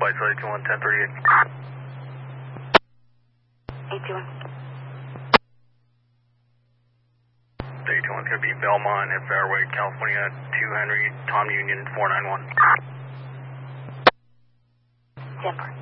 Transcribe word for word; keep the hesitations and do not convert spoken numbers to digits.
Flight eighty-one, ten thirty-eight. eighty-one. eighty-one could be Belmont at Fairway, California, two Henry, Tom Union, four nine one. Zipper.